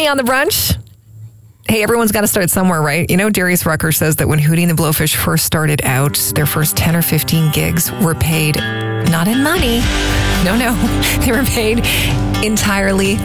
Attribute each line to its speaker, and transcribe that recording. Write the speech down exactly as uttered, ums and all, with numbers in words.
Speaker 1: Kenny on the brunch. Hey, everyone's got to start somewhere, right? You know, Darius Rucker says that when Hootie and the Blowfish first started out, their first ten or fifteen gigs were paid not in money. No, no. They were paid entirely